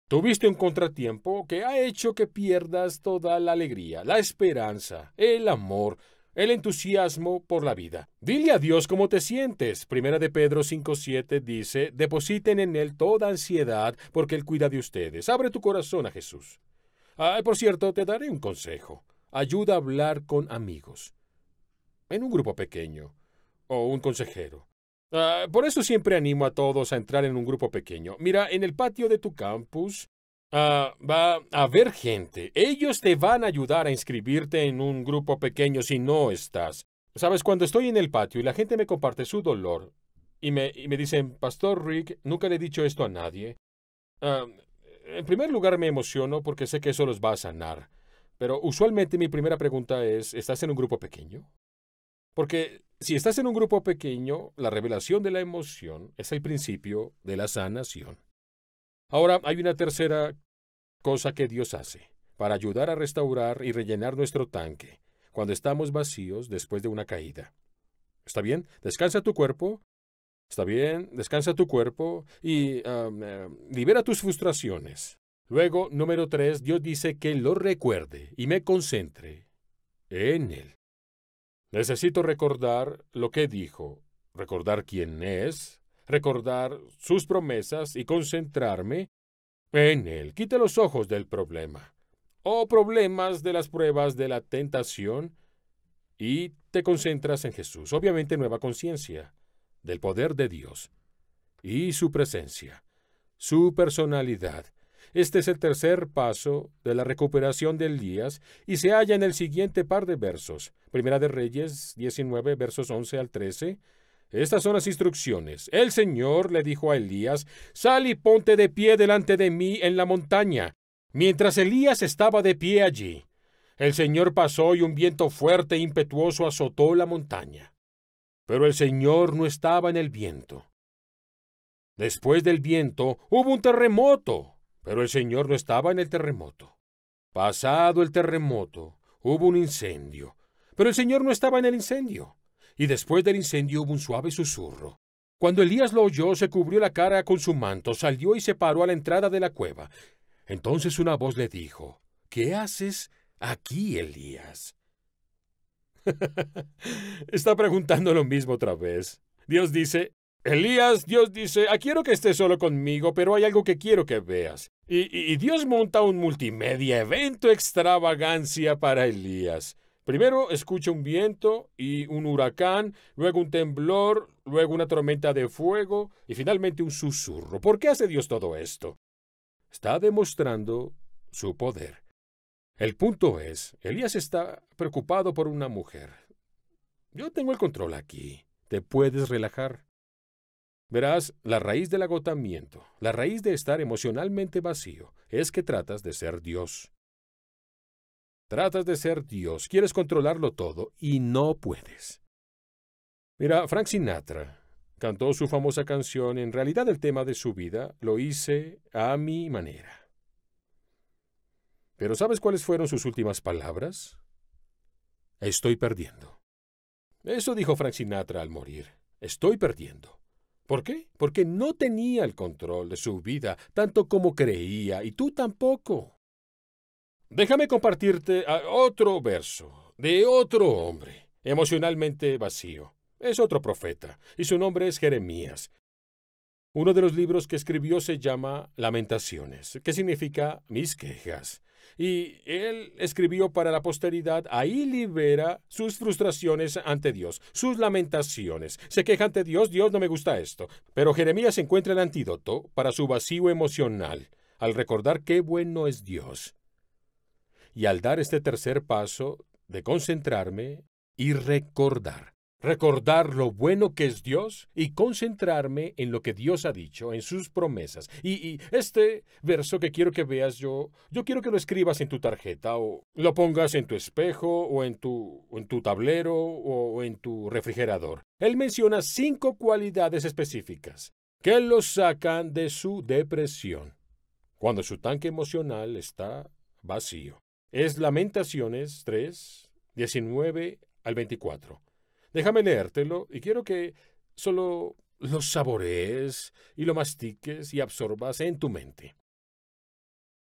Tuviste un contratiempo que ha hecho que pierdas toda la alegría, la esperanza, el amor, el entusiasmo por la vida. Dile a Dios cómo te sientes. Primera de Pedro 5:7 dice, depositen en Él toda ansiedad porque Él cuida de ustedes. Abre tu corazón a Jesús. Por cierto, te daré un consejo. Ayuda a hablar con amigos, en un grupo pequeño, o un consejero. Por eso siempre animo a todos a entrar en un grupo pequeño. Mira, en el patio de tu campus va a haber gente. Ellos te van a ayudar a inscribirte en un grupo pequeño si no estás. Sabes, cuando estoy en el patio y la gente me comparte su dolor y me dicen, Pastor Rick, nunca le he dicho esto a nadie. ah, en primer lugar me emociono porque sé que eso los va a sanar. Pero usualmente mi primera pregunta es, ¿estás en un grupo pequeño? Porque si estás en un grupo pequeño, la revelación de la emoción es el principio de la sanación. Ahora hay una tercera cosa que Dios hace para ayudar a restaurar y rellenar nuestro tanque cuando estamos vacíos después de una caída. ¿Está bien? Descansa tu cuerpo. ¿Está bien? Descansa tu cuerpo y libera tus frustraciones. Luego, número 3, Dios dice que lo recuerde y me concentre en Él. Necesito recordar lo que dijo, recordar quién es, recordar sus promesas y concentrarme en él. Quite los ojos del problema o problemas de las pruebas de la tentación y te concentras en Jesús. Obviamente nueva conciencia del poder de Dios y su presencia, su personalidad. Este es el tercer paso de la recuperación de Elías y se halla en el siguiente par de versos. Primera de Reyes 19, versos 11 al 13. Estas son las instrucciones. El Señor le dijo a Elías, sal y ponte de pie delante de mí en la montaña. Mientras Elías estaba de pie allí, el Señor pasó y un viento fuerte e impetuoso azotó la montaña. Pero el Señor no estaba en el viento. Después del viento hubo un terremoto, pero el Señor no estaba en el terremoto. Pasado el terremoto, hubo un incendio, pero el Señor no estaba en el incendio. Y después del incendio hubo un suave susurro. Cuando Elías lo oyó, se cubrió la cara con su manto, salió y se paró a la entrada de la cueva. Entonces una voz le dijo, ¿qué haces aquí, Elías? Está preguntando lo mismo otra vez. Dios dice, Elías, Dios dice, quiero que estés solo conmigo, pero hay algo que quiero que veas. Y Dios monta un multimedia evento extravagancia para Elías. Primero escucha un viento y un huracán, luego un temblor, luego una tormenta de fuego y finalmente un susurro. ¿Por qué hace Dios todo esto? Está demostrando su poder. El punto es, Elías está preocupado por una mujer. Yo tengo el control aquí. Te puedes relajar. Verás, la raíz del agotamiento, la raíz de estar emocionalmente vacío, es que tratas de ser Dios. Tratas de ser Dios, quieres controlarlo todo y no puedes. Mira, Frank Sinatra cantó su famosa canción, en realidad el tema de su vida, lo hice a mi manera. Pero ¿sabes cuáles fueron sus últimas palabras? Estoy perdiendo. Eso dijo Frank Sinatra al morir. Estoy perdiendo. ¿Por qué? Porque no tenía el control de su vida tanto como creía, y tú tampoco. Déjame compartirte otro verso de otro hombre, emocionalmente vacío. Es otro profeta, y su nombre es Jeremías. Uno de los libros que escribió se llama Lamentaciones, que significa mis quejas. Y él escribió para la posteridad, ahí libera sus frustraciones ante Dios, sus lamentaciones. Se queja ante Dios, Dios no me gusta esto. Pero Jeremías encuentra el antídoto para su vacío emocional, al recordar qué bueno es Dios. Y al dar este tercer paso de concentrarme y recordar. Recordar lo bueno que es Dios y concentrarme en lo que Dios ha dicho, en sus promesas. Y este verso que quiero que veas yo quiero que lo escribas en tu tarjeta o lo pongas en tu espejo o en tu tablero o en tu refrigerador. Él menciona 5 cualidades específicas que lo sacan de su depresión cuando su tanque emocional está vacío. Es Lamentaciones 3, 19 al 24. Déjame leértelo y quiero que solo lo saborees y lo mastiques y absorbas en tu mente.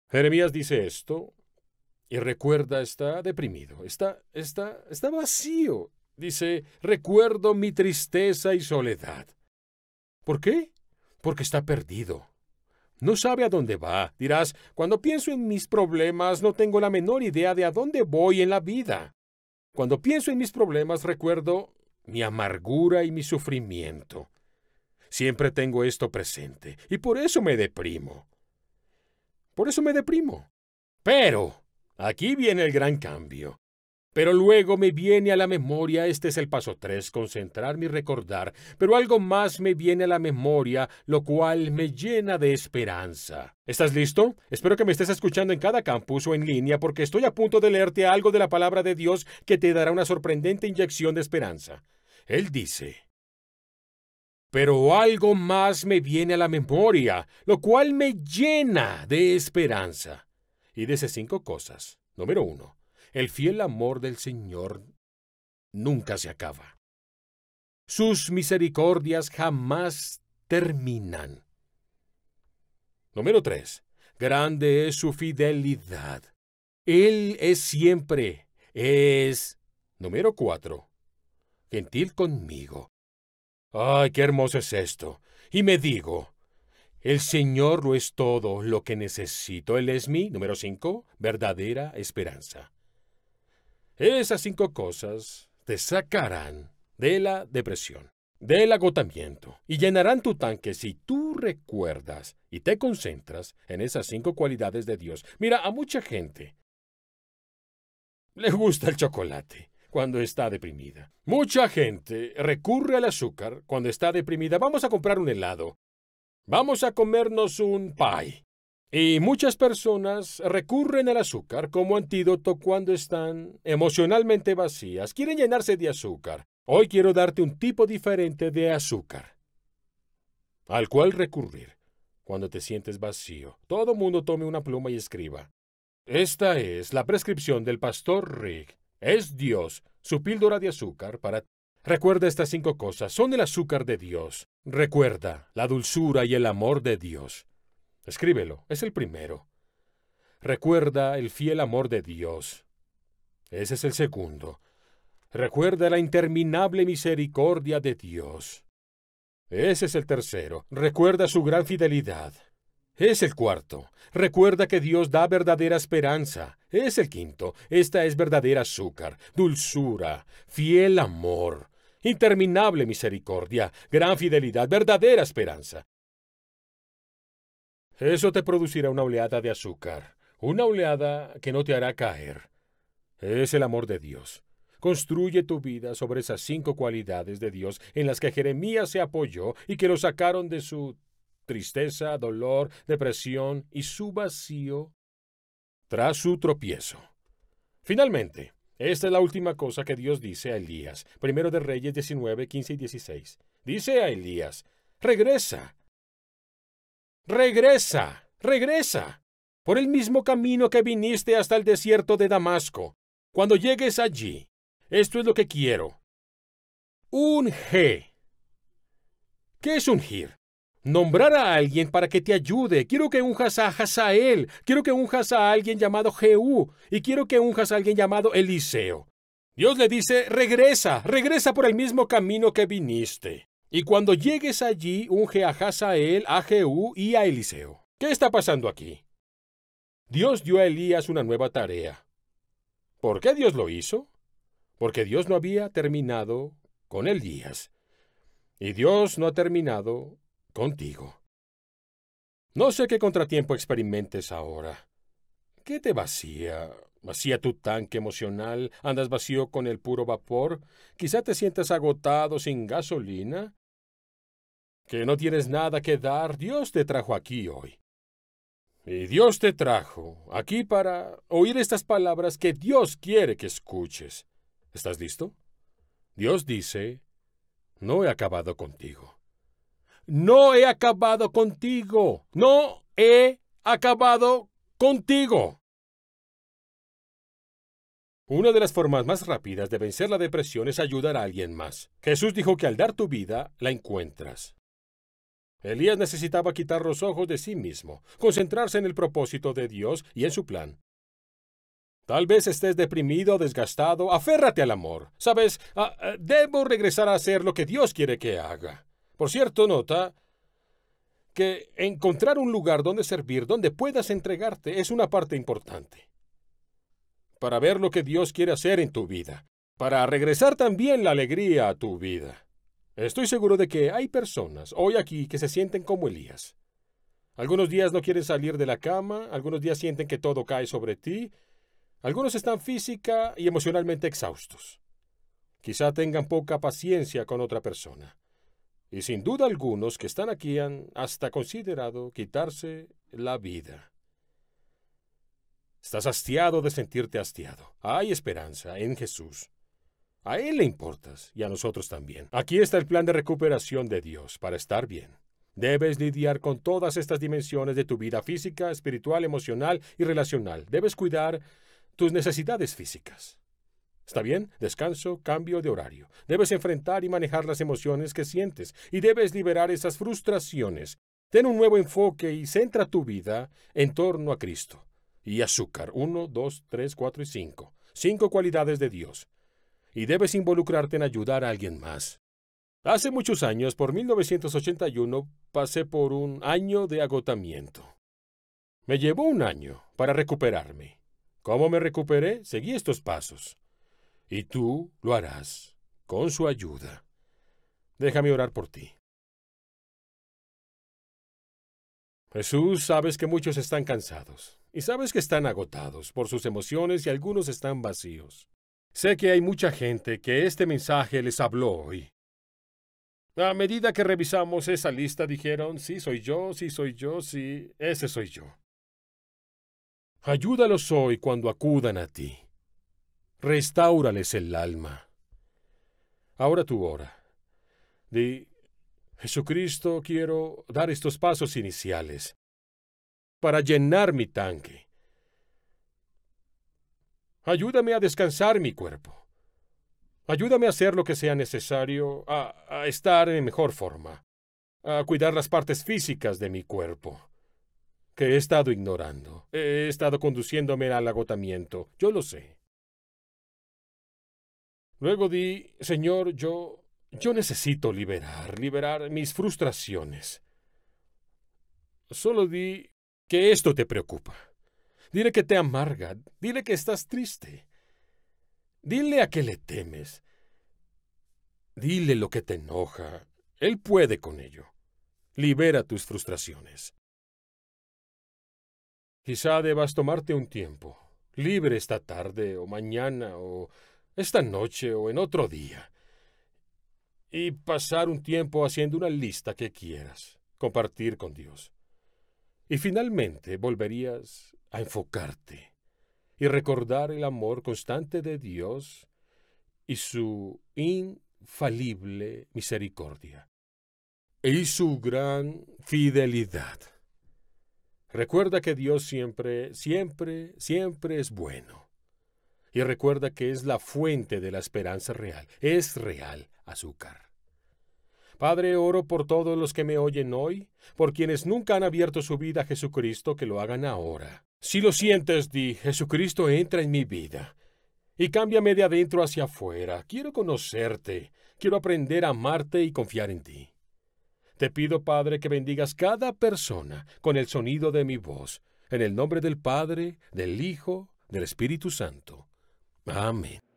Jeremías dice esto y recuerda, está deprimido, está vacío. Dice, recuerdo mi tristeza y soledad. ¿Por qué? Porque está perdido. No sabe a dónde va. Dirás, cuando pienso en mis problemas no tengo la menor idea de a dónde voy en la vida. Cuando pienso en mis problemas recuerdo mi amargura y mi sufrimiento. Siempre tengo esto presente y por eso me deprimo. Por eso me deprimo. Pero, aquí viene el gran cambio. Pero luego me viene a la memoria, este es el paso 3, concentrarme y recordar, pero algo más me viene a la memoria, lo cual me llena de esperanza. ¿Estás listo? Espero que me estés escuchando en cada campus o en línea porque estoy a punto de leerte algo de la palabra de Dios que te dará una sorprendente inyección de esperanza. Él dice, pero algo más me viene a la memoria, lo cual me llena de esperanza. Y dice 5 cosas. Número 1. El fiel amor del Señor nunca se acaba. Sus misericordias jamás terminan. Número 3. Grande es su fidelidad. Él es siempre, Número 4. Gentil conmigo. ¡Ay, qué hermoso es esto! Y me digo, el Señor lo es todo lo que necesito. Él es mi, número 5, verdadera esperanza. Esas 5 cosas te sacarán de la depresión, del agotamiento, y llenarán tu tanque si tú recuerdas y te concentras en esas 5 cualidades de Dios. Mira, a mucha gente le gusta el chocolate cuando está deprimida. Mucha gente recurre al azúcar cuando está deprimida. Vamos a comprar un helado. Vamos a comernos un pie. Y muchas personas recurren al azúcar como antídoto cuando están emocionalmente vacías. Quieren llenarse de azúcar. Hoy quiero darte un tipo diferente de azúcar al cual recurrir cuando te sientes vacío. Todo mundo tome una pluma y escriba. Esta es la prescripción del pastor Rick. Es Dios, su píldora de azúcar para... Recuerda estas 5 cosas. Son el azúcar de Dios. Recuerda la dulzura y el amor de Dios. Escríbelo, es el primero. Recuerda el fiel amor de Dios. Ese es el segundo. Recuerda la interminable misericordia de Dios. Ese es el tercero. Recuerda su gran fidelidad. Es el cuarto. Recuerda que Dios da verdadera esperanza. Es el quinto. Esta es verdadera azúcar, dulzura, fiel amor, interminable misericordia, gran fidelidad, verdadera esperanza. Eso te producirá una oleada de azúcar, una oleada que no te hará caer. Es el amor de Dios. Construye tu vida sobre esas 5 cualidades de Dios en las que Jeremías se apoyó y que lo sacaron de su tristeza, dolor, depresión y su vacío tras su tropiezo. Finalmente, esta es la última cosa que Dios dice a Elías. Primero de Reyes 19, 15 y 16. Dice a Elías, regresa. Regresa, regresa, por el mismo camino que viniste hasta el desierto de Damasco. Cuando llegues allí, esto es lo que quiero. Unge. ¿Qué es ungir? Nombrar a alguien para que te ayude. Quiero que unjas a Hazael. Quiero que unjas a alguien llamado Jehú. Y quiero que unjas a alguien llamado Eliseo. Dios le dice, regresa, regresa por el mismo camino que viniste. Y cuando llegues allí, unge a Hazael, a Jehú y a Eliseo. ¿Qué está pasando aquí? Dios dio a Elías una nueva tarea. ¿Por qué Dios lo hizo? Porque Dios no había terminado con Elías. Y Dios no ha terminado contigo. No sé qué contratiempo experimentes ahora. ¿Qué te vacía? ¿Vacía tu tanque emocional? ¿Andas vacío con el puro vapor? ¿Quizá te sientas agotado sin gasolina? ¿Que no tienes nada que dar? Dios te trajo aquí hoy. Y Dios te trajo aquí para oír estas palabras que Dios quiere que escuches. ¿Estás listo? Dios dice, no he acabado contigo. No he acabado contigo. No he acabado contigo. Una de las formas más rápidas de vencer la depresión es ayudar a alguien más. Jesús dijo que al dar tu vida, la encuentras. Elías necesitaba quitar los ojos de sí mismo, concentrarse en el propósito de Dios y en su plan. Tal vez estés deprimido o desgastado, aférrate al amor. Sabes, debo regresar a hacer lo que Dios quiere que haga. Por cierto, nota que encontrar un lugar donde servir, donde puedas entregarte, es una parte importante. Para ver lo que Dios quiere hacer en tu vida. Para regresar también la alegría a tu vida. Estoy seguro de que hay personas hoy aquí que se sienten como Elías. Algunos días no quieren salir de la cama, algunos días sienten que todo cae sobre ti, algunos están física y emocionalmente exhaustos. Quizá tengan poca paciencia con otra persona. Y sin duda algunos que están aquí han hasta considerado quitarse la vida. Estás hastiado de sentirte hastiado. Hay esperanza en Jesús. A Él le importas y a nosotros también. Aquí está el plan de recuperación de Dios para estar bien. Debes lidiar con todas estas dimensiones de tu vida física, espiritual, emocional y relacional. Debes cuidar tus necesidades físicas. ¿Está bien? Descanso, cambio de horario. Debes enfrentar y manejar las emociones que sientes y debes liberar esas frustraciones. Ten un nuevo enfoque y centra tu vida en torno a Cristo. Y azúcar. 1, 2, 3, 4 y 5. 5 cualidades de Dios. Y debes involucrarte en ayudar a alguien más. Hace muchos años, por 1981, pasé por un año de agotamiento. Me llevó un año para recuperarme. ¿Cómo me recuperé? Seguí estos pasos. Y tú lo harás con su ayuda. Déjame orar por ti. Jesús, sabes que muchos están cansados y sabes que están agotados por sus emociones y algunos están vacíos. Sé que hay mucha gente que este mensaje les habló hoy. A medida que revisamos esa lista dijeron, sí soy yo, sí soy yo, sí, ese soy yo. Ayúdalos hoy cuando acudan a ti. Restáurales el alma. Ahora tú ora. Di, Jesucristo, quiero dar estos pasos iniciales para llenar mi tanque. Ayúdame a descansar mi cuerpo. Ayúdame a hacer lo que sea necesario, a estar en mejor forma, a cuidar las partes físicas de mi cuerpo, que he estado ignorando. He estado conduciéndome al agotamiento, yo lo sé. Luego di, Señor, yo necesito liberar mis frustraciones. Solo di que esto te preocupa. Dile que te amarga, dile que estás triste. Dile a qué le temes. Dile lo que te enoja. Él puede con ello. Libera tus frustraciones. Quizá debas tomarte un tiempo, libre esta tarde o mañana o esta noche o en otro día, y pasar un tiempo haciendo una lista que quieras, compartir con Dios. Y finalmente volverías a enfocarte y recordar el amor constante de Dios y su infalible misericordia y su gran fidelidad. Recuerda que Dios siempre, siempre, siempre es bueno. Y recuerda que es la fuente de la esperanza real. Es real, azúcar. Padre, oro por todos los que me oyen hoy, por quienes nunca han abierto su vida a Jesucristo, que lo hagan ahora. Si lo sientes, di, Jesucristo, entra en mi vida y cámbiame de adentro hacia afuera. Quiero conocerte, quiero aprender a amarte y confiar en ti. Te pido, Padre, que bendigas cada persona con el sonido de mi voz, en el nombre del Padre, del Hijo, del Espíritu Santo. Amén.